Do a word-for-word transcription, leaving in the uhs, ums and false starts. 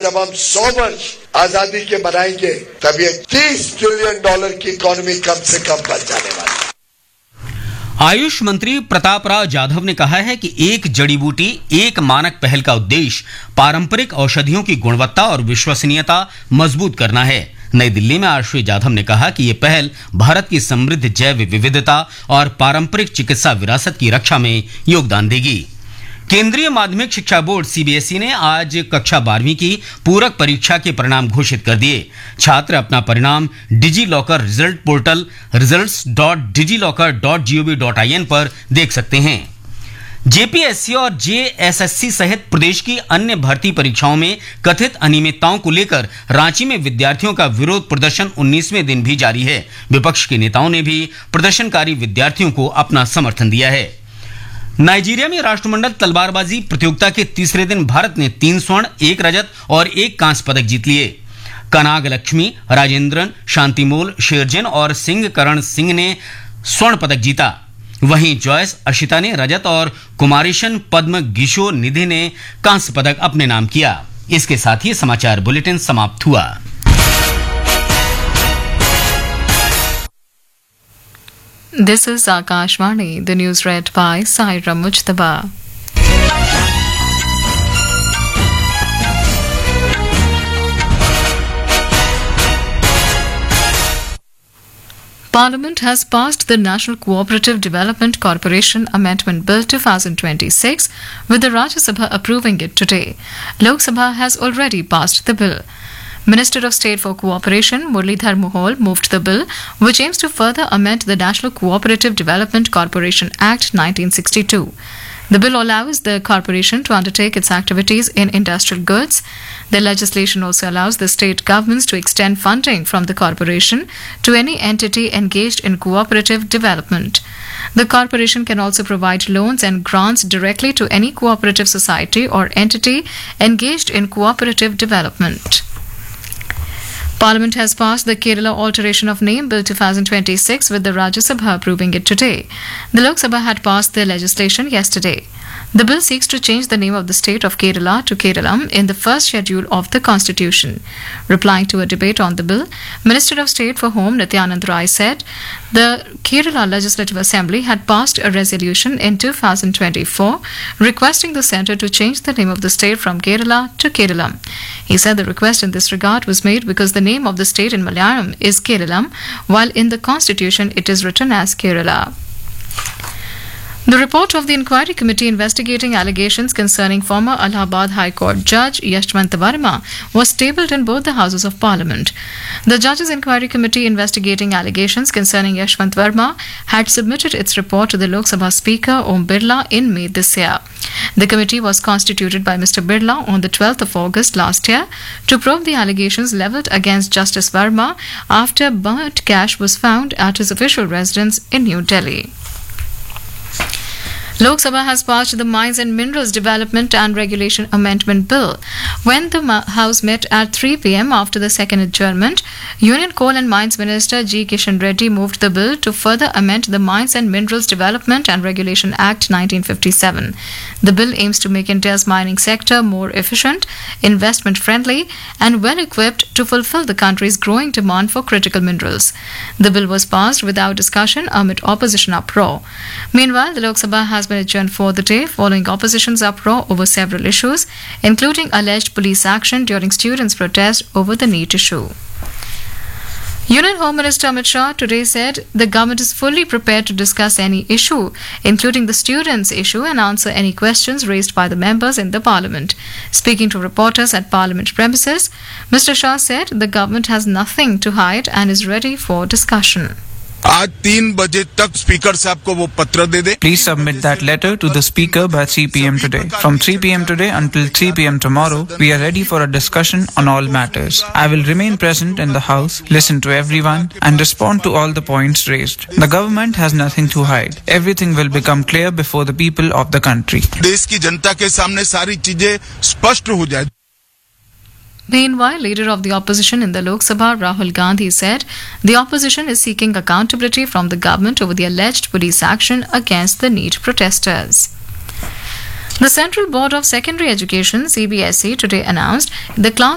जब हम सौ वर्ष आजादी के मनाएंगे तब ये तीस ट्रिलियन डॉलर की इकोनॉमी कम से कम बन जाने वाली है। आयुष मंत्री प्रताप राव जाधव ने कहा है कि एक जड़ी बूटी एक मानक पहल का उद्देश्य पारंपरिक औषधियों की गुणवत्ता और विश्वसनीयता मजबूत करना है। नई दिल्ली में आज श्री जाधव ने कहा कि ये पहल भारत की समृद्ध जैव विविधता और पारंपरिक चिकित्सा विरासत की रक्षा में योगदान देगी। केंद्रीय माध्यमिक शिक्षा बोर्ड सीबीएसई ने आज कक्षा बारहवीं की पूरक परीक्षा के परिणाम घोषित कर दिए। छात्र अपना परिणाम digi locker result portal results dot digi locker dot gov dot I N पर देख सकते हैं। जेपीएससी और जेएसएससी सहित प्रदेश की अन्य भर्ती परीक्षाओं में कथित अनियमितताओं को लेकर रांची में विद्यार्थियों का विरोध प्रदर्शन उन्नीसवें दिन भी जारी है। विपक्ष के नेताओं ने भी प्रदर्शनकारी विद्यार्थियों को अपना समर्थन दिया है। नाइजीरिया में राष्ट्रमंडल तलवारबाजी प्रतियोगिता के तीसरे दिन भारत ने तीन स्वर्ण, एक रजत और एक कांस्य पदक जीत लिए। कनाग लक्ष्मी, राजेंद्रन, शांतिमोल, शेरजन और सिंह करण सिंह ने स्वर्ण पदक जीता। वहीं जॉयस अशिता ने रजत और कुमारीशन पद्म गिशो निधि ने कांस्य पदक अपने नाम किया। इसके साथ ही समाचार बुलेटिन समाप्त हुआ। This is Akashvani, the news read by Saira Mujtaba. Parliament has passed the National Cooperative Development Corporation Amendment Bill twenty twenty-six, with the Rajya Sabha approving it today. Lok Sabha has already passed the bill. Minister of State for Cooperation Muralidhar Mohol moved the bill, which aims to further amend the National Cooperative Development Corporation Act nineteen sixty-two. The bill allows the corporation to undertake its activities in industrial goods. The legislation also allows the state governments to extend funding from the corporation to any entity engaged in cooperative development. The corporation can also provide loans and grants directly to any cooperative society or entity engaged in cooperative development. Parliament has passed the Kerala Alteration of Name Bill twenty twenty-six, with the Rajya Sabha approving it today. The Lok Sabha had passed the legislation yesterday. The bill seeks to change the name of the state of Kerala to Keralam in the first schedule of the constitution. Replying to a debate on the bill, Minister of State for Home Nityanand Rai said the Kerala Legislative Assembly had passed a resolution in two thousand twenty-four requesting the centre to change the name of the state from Kerala to Keralam. He said the request in this regard was made because the name of the state in Malayalam is Keralam, while in the constitution it is written as Kerala. The report of the inquiry committee investigating allegations concerning former Allahabad High Court Judge Yashwant Verma was tabled in both the Houses of Parliament. The Judges Inquiry Committee investigating allegations concerning Yashwant Verma had submitted its report to the Lok Sabha Speaker Om Birla in May this year. The committee was constituted by Mister Birla on the twelfth of August last year to probe the allegations levelled against Justice Verma after burnt cash was found at his official residence in New Delhi. Lok Sabha has passed the Mines and Minerals Development and Regulation Amendment Bill. When the House met at three p m after the second adjournment, Union Coal and Mines Minister G. Kishan Reddy moved the bill to further amend the Mines and Minerals Development and Regulation Act nineteen fifty-seven. The bill aims to make India's mining sector more efficient, investment-friendly and well-equipped to fulfill the country's growing demand for critical minerals. The bill was passed without discussion amid opposition uproar. Meanwhile, the Lok Sabha has been adjourned for the day following opposition's uproar over several issues, including alleged police action during students' protest over the NEET issue. Union Home Minister Amit Shah today said the government is fully prepared to discuss any issue, including the students' issue, and answer any questions raised by the members in the parliament. Speaking to reporters at parliament premises, Mister Shah said the government has nothing to hide and is ready for discussion. आज तीन बजे तक speaker साहब को वो पत्र दे दे. Please submit that letter to the speaker by three p m today. From three p m today until three p m tomorrow, we are ready for a discussion on all matters. I will remain present in the House, listen to everyone, and respond to all the points raised. The government has nothing to hide. Everything will become clear before the people of the country. देश की जनता के सामने सारी चीजें स्पष्ट हो जाए. Meanwhile, leader of the opposition in the Lok Sabha, Rahul Gandhi, said the opposition is seeking accountability from the government over the alleged police action against the NEET protesters. The Central Board of Secondary Education, C B S E, today announced the class